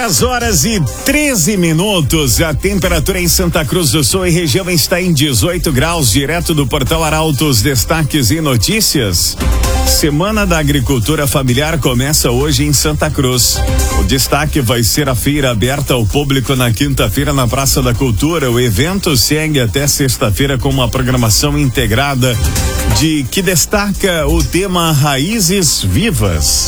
10h13. A temperatura em Santa Cruz do Sul e região está em 18 graus, direto do Portal Arautos, destaques e notícias. Semana da Agricultura Familiar começa hoje em Santa Cruz. O destaque vai ser a feira aberta ao público na quinta-feira na Praça da Cultura. O evento segue até sexta-feira com uma programação integrada que destaca o tema Raízes Vivas.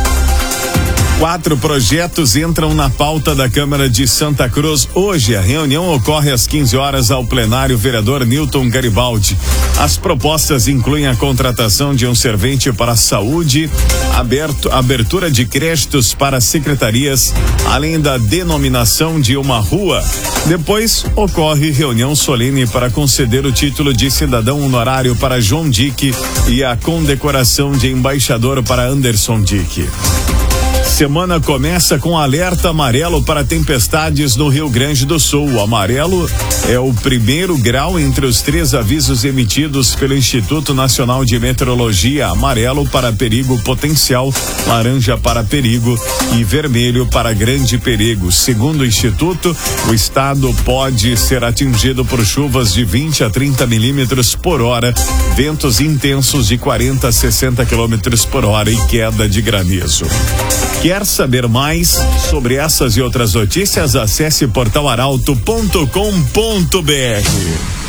4 projetos entram na pauta da Câmara de Santa Cruz. Hoje, a reunião ocorre às 15 horas ao plenário vereador Newton Garibaldi. As propostas incluem a contratação de um servente para a saúde, abertura de créditos para secretarias, além da denominação de uma rua. Depois, ocorre reunião solene para conceder o título de cidadão honorário para João Dick e a condecoração de embaixador para Anderson Dick. Semana começa com alerta amarelo para tempestades no Rio Grande do Sul. O amarelo é o primeiro grau entre os 3 avisos emitidos pelo Instituto Nacional de Meteorologia: amarelo para perigo potencial, laranja para perigo e vermelho para grande perigo. Segundo o Instituto, o estado pode ser atingido por chuvas de 20 a 30 milímetros por hora, ventos intensos de 40 a 60 quilômetros por hora e queda de granizo. Quer saber mais sobre essas e outras notícias? Acesse portalarauto.com.br.